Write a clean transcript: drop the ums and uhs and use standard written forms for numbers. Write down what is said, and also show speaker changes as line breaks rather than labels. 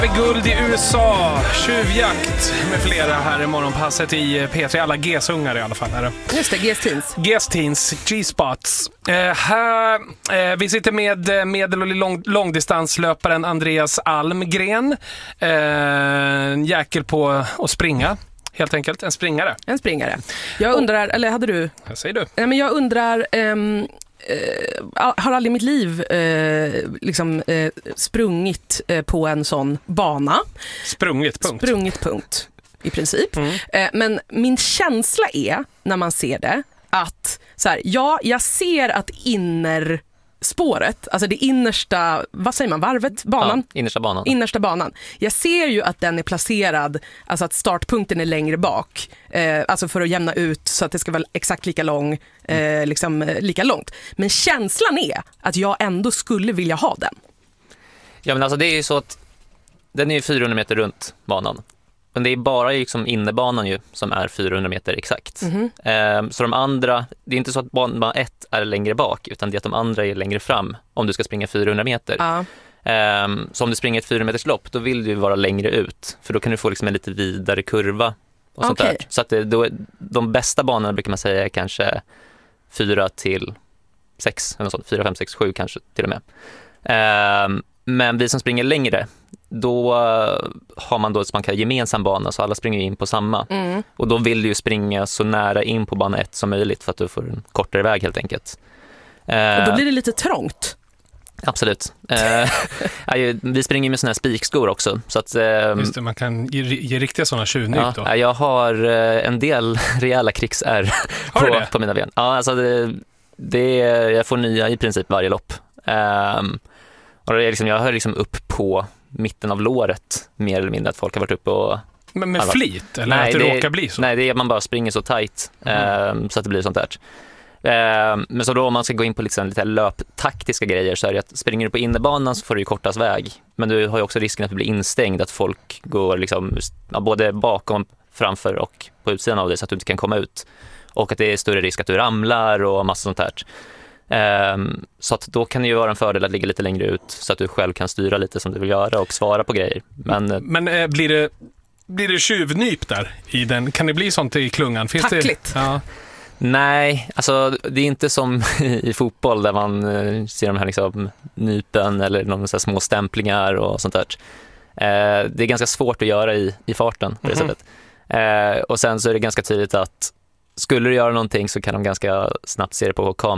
Guld i USA, tjuvjakt med flera här i morgonpasset i P3. Alla G-sungar i alla fall. Här.
Just det, G-teens.
G-teens, G-spots. Vi sitter med medel- och långdistanslöparen Andreas Almgren. En jäkel på att springa. Helt enkelt, en springare.
En springare. Jag undrar, eller hade du?
Vad säger du?
Nej, men jag undrar... har aldrig i mitt liv sprungit på en sån bana. Sprungit punkt i princip. Men min känsla är när man ser det att så här, ja, jag ser att innerspåret, alltså det innersta, vad säger man, varvet, banan?
Ja, innersta banan.
Jag ser ju att den är placerad, alltså att startpunkten är längre bak, alltså för att jämna ut så att det ska vara exakt lika lång, lika långt. Men känslan är att jag ändå skulle vilja ha den. Ja, men alltså det är ju så att den är ju 400 meter runt banan. Men det är bara liksom innebanan ju som är 400 meter exakt. Så de andra, det är inte så att bana 1 är längre bak, utan det är att de andra är längre fram om du ska springa 400 meter. Så om du springer ett 400 meters lopp, då vill du vara längre ut. För då kan du få liksom en lite vidare kurva. Och sånt där. Så att de bästa banorna brukar man säga är kanske 4 till 6, eller sånt, 4, 5, 6, 7 kanske till och med. Men vi som springer längre, då har man då som man kan gemensam bana, så alla springer in på samma. Och då vill du ju springa så nära in på bana 1 som möjligt för att du får en kortare väg helt enkelt. Och då blir det lite trångt.
Absolut. Vi springer med såna här spikskor också. Så att,
just det, man kan ge riktiga sådana tjuvnyp då.
Ja, jag har en del rejäla krigsär på mina ben. Ja, alltså jag får nya i princip varje lopp. Och det är liksom, jag hör liksom upp på mitten av låret mer eller mindre att folk har varit uppe och...
Men med flit? Eller nej, att det råkar bli så?
Nej, det är att man bara springer så tajt så att det blir sånt där. Men så då om man ska gå in på lite löptaktiska grejer, så är det att springer du på innebanan så får du ju kortast väg. Men du har ju också risken att du blir instängd, att folk går liksom, både bakom, framför och på utsidan av dig så att du inte kan komma ut. Och att det är större risk att du ramlar och massa sånt här. Så att då kan det ju vara en fördel att ligga lite längre ut så att du själv kan styra lite som du vill göra och svara på grejer. Men
blir det tjuvnyp där i den? Kan det bli sånt i klungan? Finns
tackligt.
Det? Ja.
Nej, alltså det är inte som i fotboll där man ser de här liksom nypen eller de så här små stämplingar och sånt där. Det är ganska svårt att göra i farten på det sättet. Och sen så är det ganska tydligt att skulle du göra någonting så kan de ganska snabbt se det på kameran